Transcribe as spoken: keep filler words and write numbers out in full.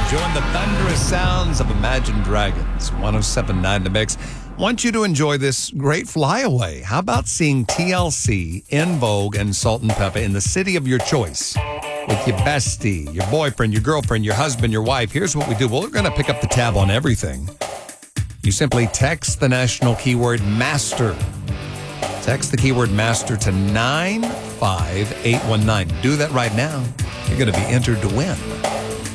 enjoying the thunderous sounds of Imagine Dragons. one oh seven point nine The Mix. Want you to enjoy this great flyaway. How about seeing T L C, En Vogue, and Salt and Pepper in the city of your choice? With your bestie, your boyfriend, your girlfriend, your husband, your wife. Here's what we do. We're going to pick up the tab on everything. You simply text the national keyword MASTER. Text the keyword MASTER to nine five eight one nine. Do that right now. You're going to be entered to win.